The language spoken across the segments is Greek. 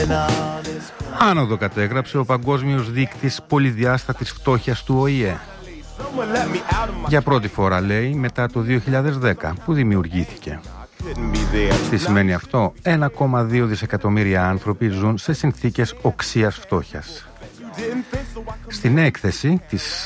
Άνοδο κατέγραψε ο Παγκόσμιος Δείκτης Πολυδιάστατης Φτώχειας του ΟΗΕ. Για πρώτη φορά, λέει, μετά το 2010 που δημιουργήθηκε. Τι σημαίνει αυτό? 1,2 δισεκατομμύρια άνθρωποι ζουν σε συνθήκες οξείας φτώχειας. Στην έκθεση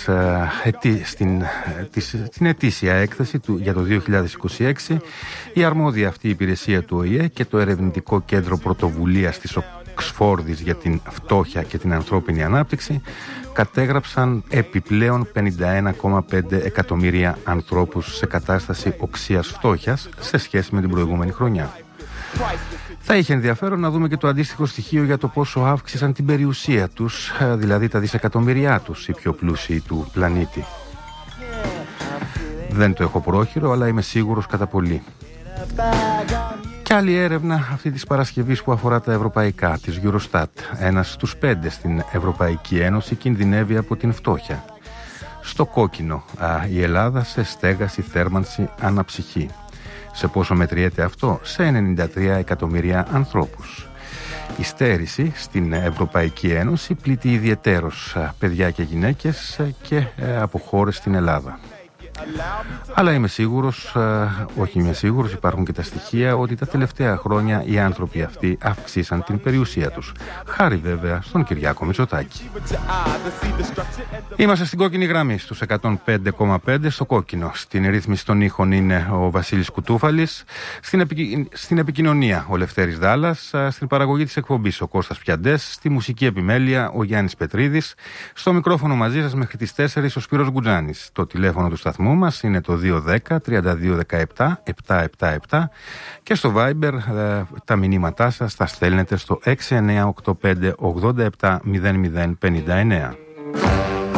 στην ετήσια έκθεση για το 2026, η αρμόδια αυτή υπηρεσία του ΟΗΕ και το Ερευνητικό Κέντρο Πρωτοβουλίας της Οξφόρδης για την Φτώχεια και την Ανθρώπινη Ανάπτυξη κατέγραψαν επιπλέον 51,5 εκατομμύρια ανθρώπους σε κατάσταση οξείας φτώχειας σε σχέση με την προηγούμενη χρονιά. Θα είχε ενδιαφέρον να δούμε και το αντίστοιχο στοιχείο για το πόσο αύξησαν την περιουσία τους, δηλαδή τα δισεκατομμύριά τους, οι πιο πλούσιοι του πλανήτη. Δεν το έχω πρόχειρο, αλλά είμαι σίγουρος κατά πολύ. Κι άλλη έρευνα αυτή της Παρασκευής που αφορά τα ευρωπαϊκά, της Eurostat. Ένας στους 5 στην Ευρωπαϊκή Ένωση κινδυνεύει από την φτώχεια. Στο κόκκινο η Ελλάδα, σε στέγαση, θέρμανση, αναψυχή. Σε πόσο μετριέται αυτό? Σε 93 εκατομμύρια ανθρώπους. Η στέρηση στην Ευρωπαϊκή Ένωση πλήττει ιδιαιτέρως παιδιά και γυναίκες και από χώρες στην Ελλάδα. Αλλά είμαι σίγουρος, υπάρχουν και τα στοιχεία ότι τα τελευταία χρόνια οι άνθρωποι αυτοί αύξησαν την περιουσία τους. Χάρη βέβαια στον Κυριάκο Μητσοτάκη. Είμαστε στην κόκκινη γραμμή, στους 105,5 στο κόκκινο. Στην ρύθμιση των ήχων είναι ο Βασίλης Κουτούφαλης. Στην επικοινωνία ο Λευτέρης Δάλλας. Στην παραγωγή της εκπομπής ο Κώστας Πιαντές. Στη μουσική επιμέλεια ο Γιάννης Πετρίδης. Στο μικρόφωνο μαζί σας μέχρι τις 4 ο Σπύρος Γκουτζάνης. Το τηλέφωνο του σταθμού μας είναι το 210-3217-777 και στο Viber τα μηνύματά σας τα στέλνετε στο 6985 87 00 59.